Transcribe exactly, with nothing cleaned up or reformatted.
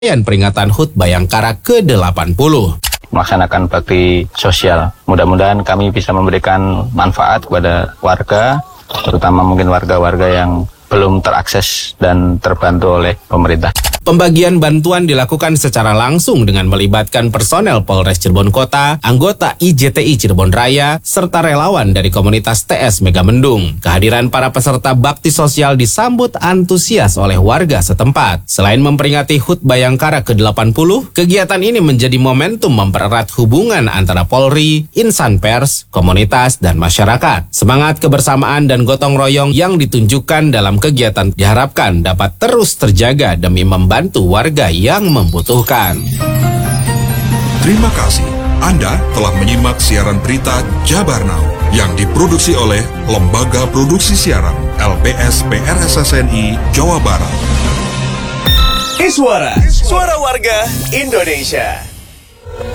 rangkaian peringatan H U T Bayangkara ke delapan puluh. Melaksanakan bakti sosial. Mudah-mudahan kami bisa memberikan manfaat kepada warga, terutama mungkin warga-warga yang belum terakses dan terbantu oleh pemerintah. Pembagian bantuan dilakukan secara langsung dengan melibatkan personel Polres Cirebon Kota, anggota I J T I Cirebon Raya, serta relawan dari komunitas T S Megamendung. Kehadiran para peserta bakti sosial disambut antusias oleh warga setempat. Selain memperingati H U T Bayangkara ke delapan puluh, kegiatan ini menjadi momentum mempererat hubungan antara Polri, insan pers, komunitas, dan masyarakat. Semangat kebersamaan dan gotong royong yang ditunjukkan dalam kegiatan diharapkan dapat terus terjaga demi membantu bantu warga yang membutuhkan. Terima kasih. Anda telah menyimak siaran berita Jabar Now yang diproduksi oleh Lembaga Produksi Siaran L P S P R S S N I Jawa Barat. Iswara, suara warga Indonesia.